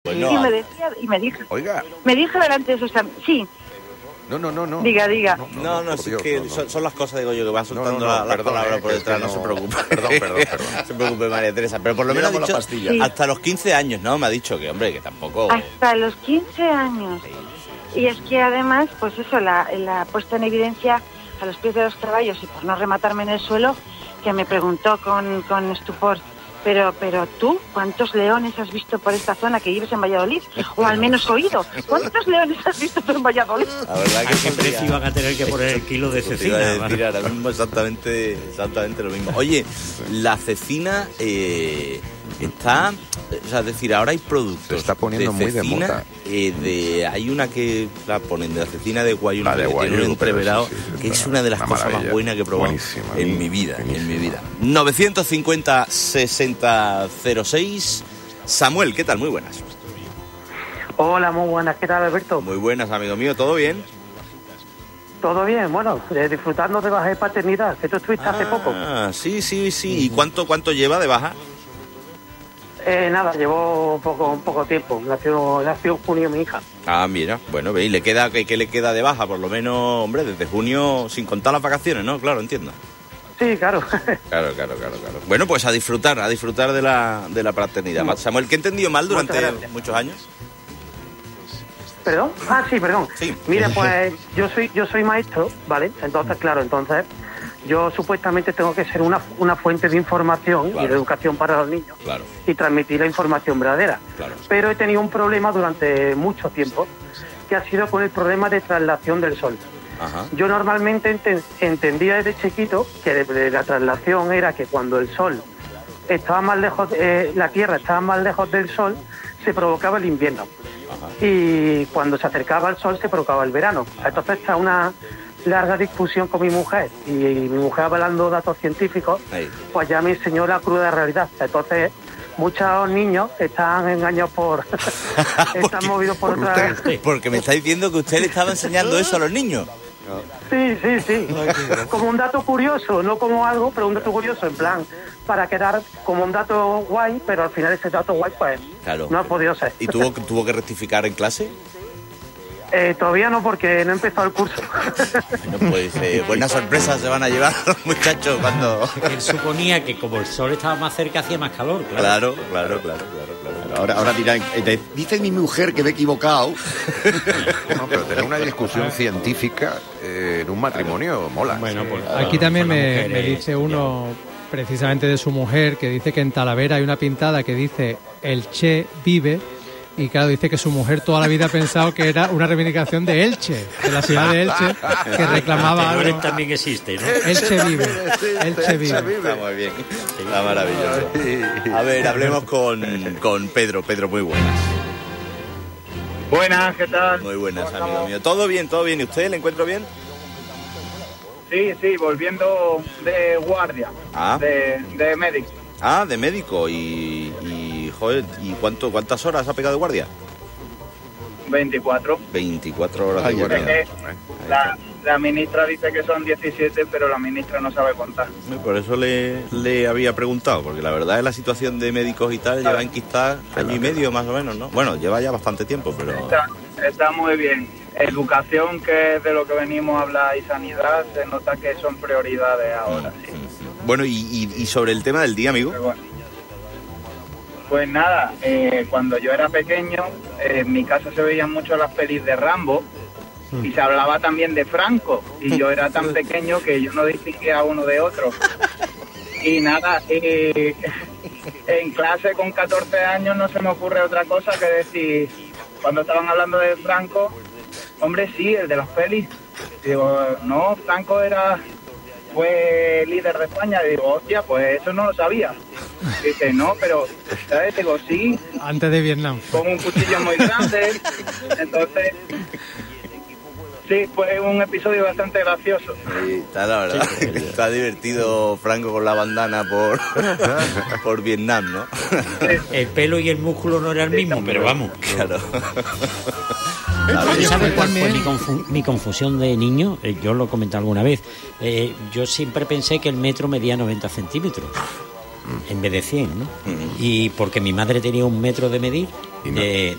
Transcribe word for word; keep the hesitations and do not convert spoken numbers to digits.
Pues y, no, y me decía, y me dije, Oiga. me dije delante de sus am- sí, No, no, no, no. diga, diga. No, no, No, no, por sí, Dios, es que no, no. Son, son las cosas, digo yo, que van soltando No, no, no, la- las perdón, palabras eh, por que es detrás, que no, se no- preocupe. perdón, perdón, perdón. No se preocupe, María Teresa, pero por lo menos ha Miramos la dicho pastilla. Sí. hasta los quince años, ¿no? Me ha dicho que, hombre, que tampoco... Hasta los quince años. Y es que además, pues eso, la, la puesta en evidencia a los pies de los caballos y por no rematarme en el suelo, que me preguntó con, con estupor, pero pero tú, ¿cuántos leones has visto por esta zona que vives en Valladolid? O al menos oído, ¿cuántos leones has visto tú en Valladolid? La verdad que ¿A qué precio iban a tener que poner el kilo de Eso te cecina? iba a decir ahora mismo exactamente, exactamente lo mismo. Oye, la cecina eh, está... O sea, es decir, ahora hay productos Se está poniendo de muy de cecina, moda. eh, de, hay una que la ponen de la cecina de guayú, La de que tiene guayú, un pero entreverado, sí, sí, que está es una de las una cosas más maravilla. buenas que he probado Buenísima, en mi vida, en buenísima. mi vida. novecientos cincuenta sesenta cero seis. Samuel, ¿qué tal? Muy buenas. Hola, muy buenas. ¿Qué tal, Alberto? Muy buenas, amigo mío, ¿todo bien? ¿Todo bien? Bueno, eh, disfrutando de baja de paternidad, que tú estuviste hace poco. Ah, sí, sí, sí. ¿Y cuánto, cuánto lleva de baja? Eh, nada, llevó poco, poco tiempo. Nació, nació en junio mi hija. Ah, mira, bueno, ¿veis? ¿Le queda, qué, qué le queda de baja? Por lo menos, hombre, desde junio, sin contar las vacaciones, ¿no? Claro, entiendo. Sí, claro. Claro, claro, claro, claro. Bueno, pues a disfrutar, a disfrutar de la, de la paternidad. Mu- Samuel, ¿qué he entendido mal durante Muchas gracias. muchos años? ¿Perdón? Ah, sí, perdón. Sí. Mire, pues yo soy yo soy maestro, ¿vale? Entonces, claro, entonces yo supuestamente tengo que ser una, una fuente de información Claro. y de educación para los niños Claro, y transmitir la información verdadera. claro. Pero he tenido un problema durante mucho tiempo, que ha sido con el problema de traslación del sol. Ajá. Yo normalmente ente- entendía desde chiquito que de, de la traslación era que cuando el sol estaba más lejos, eh, la Tierra estaba más lejos del sol, se provocaba el invierno. Y cuando se acercaba al sol se provocaba el verano. Entonces está una larga discusión con mi mujer y, y mi mujer hablando datos científicos, Ahí. pues ya me enseñó la cruda realidad. Entonces muchos niños están engañados por... están movidos por, por otra... usted. Porque me está diciendo que usted le estaba enseñando eso a los niños. Sí, sí, sí. Como un dato curioso, no como algo, pero un dato curioso, en plan, para quedar como un dato guay, pero al final ese dato guay, pues, Claro. no ha podido ser. ¿Y tuvo, tuvo que rectificar en clase? Eh, todavía no, porque no he empezado el curso. Bueno, pues eh, buenas sorpresas se van a llevar los muchachos cuando... Él suponía que como el sol estaba más cerca hacía más calor, claro. Claro, claro, claro, claro, claro. Ahora, ahora dirán, eh, dice mi mujer que me he equivocado. No, pero tener una discusión científica eh, en un matrimonio mola. Bueno, pues Aquí también con las me, mujeres, me dice uno precisamente de su mujer que dice que en Talavera hay una pintada que dice el Che vive y claro, dice que su mujer toda la vida ha pensado que era una reivindicación de Elche, de la ciudad de Elche, que reclamaba Tenores algo. también existe, ¿no? Elche vive, Elche vive. Está muy bien, está maravilloso. A ver, hablemos con, con Pedro. Pedro, muy buenas. Buenas, ¿qué tal? Muy buenas, amigo mío. ¿Todo bien, todo bien? ¿Y usted le encuentro bien? Sí, sí, volviendo de guardia, Ah. de, de médico. Ah, de médico. Y, y joder, ¿y cuánto, cuántas horas ha pegado de guardia? veinticuatro. veinticuatro horas Ay, de Es guardia. que la, la ministra dice que son diecisiete, pero la ministra no sabe contar. Por eso le, le había preguntado, porque la verdad es la situación de médicos y tal, lleva enquistada año y medio más o menos, ¿no? Bueno, lleva ya bastante tiempo, pero... Está, está muy bien. Educación, que es de lo que venimos a hablar, y sanidad, se nota que son prioridades ahora, sí. Bueno, y, y, y sobre el tema del día, amigo. Pero bueno. Pues nada, eh, cuando yo era pequeño, eh, en mi casa se veían mucho las pelis de Rambo y se hablaba también de Franco, y yo era tan pequeño que yo no distinguía uno de otro. Y nada, eh, en clase con catorce años no se me ocurre otra cosa que decir, cuando estaban hablando de Franco, hombre, sí, el de las pelis. Digo, no, Franco era... fue líder de España. Y digo, hostia, pues eso no lo sabía. Dice, no, pero, ¿sabes? Digo, sí, Antes de Vietnam. con un cuchillo muy grande. Entonces, sí, fue un episodio bastante gracioso. Sí, está, la verdad, está divertido Franco con la bandana por, por Vietnam, ¿no? El pelo y el músculo no era el mismo, pero vamos. Claro. ¿Sabes ¿Sabe cuál fue también- mi, confu- mi confusión de niño? Eh, yo lo comenté alguna vez. Eh, yo siempre pensé que el metro medía noventa centímetros. En vez de cien, ¿no? Y porque mi madre tenía un metro de medir Y no. de,